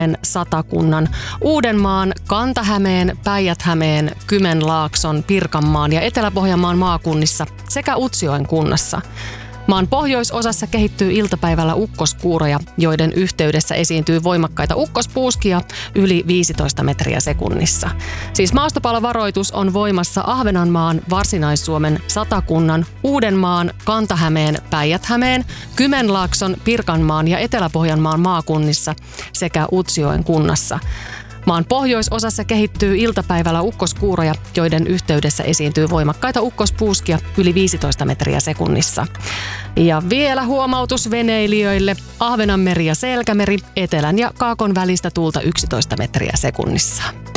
Satakunnan, Uudenmaan, Kanta-Hämeen, Päijät-Hämeen, Kymenlaakson, Pirkanmaan ja Etelä-Pohjanmaan maakunnissa sekä Utsjoen kunnassa. Maan pohjoisosassa kehittyy iltapäivällä ukkoskuuroja, joiden yhteydessä esiintyy voimakkaita ukkospuuskia yli 15 metriä sekunnissa. Siis maastopalovaroitus on voimassa Ahvenanmaan, Varsinais-Suomen, Satakunnan, Uudenmaan, Kanta-Hämeen, Päijät-Hämeen, Kymenlaakson, Pirkanmaan ja Etelä-Pohjanmaan maakunnissa sekä Utsjoen kunnassa. Maan pohjoisosassa kehittyy iltapäivällä ukkoskuuroja, joiden yhteydessä esiintyy voimakkaita ukkospuuskia yli 15 metriä sekunnissa. Ja vielä huomautus veneilijöille: Ahvenanmeri ja Selkämeri, etelän ja kaakon välistä tuulta 11 metriä sekunnissa.